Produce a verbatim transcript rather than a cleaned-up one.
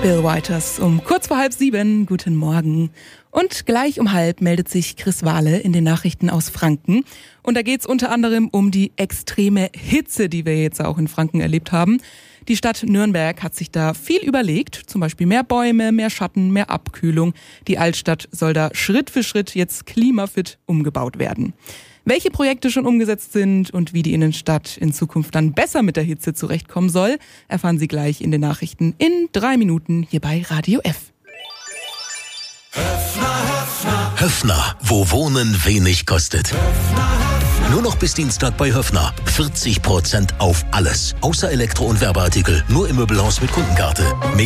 Bill Withers um kurz vor halb sieben. Guten Morgen. Und gleich um halb meldet sich Chris Wahle in den Nachrichten aus Franken. Und da geht's unter anderem um die extreme Hitze, die wir jetzt auch in Franken erlebt haben. Die Stadt Nürnberg hat sich da viel überlegt, zum Beispiel mehr Bäume, mehr Schatten, mehr Abkühlung. Die Altstadt soll da Schritt für Schritt jetzt klimafit umgebaut werden. Welche Projekte schon umgesetzt sind und wie die Innenstadt in Zukunft dann besser mit der Hitze zurechtkommen soll, erfahren Sie gleich in den Nachrichten in drei Minuten hier bei Radio F. Höfner, Höfner. Höfner, wo Wohnen wenig kostet. Höfner, Höfner. Nur noch bis Dienstag bei Höfner. vierzig Prozent auf alles. Außer Elektro- und Werbeartikel. Nur im Möbelhaus mit Kundenkarte.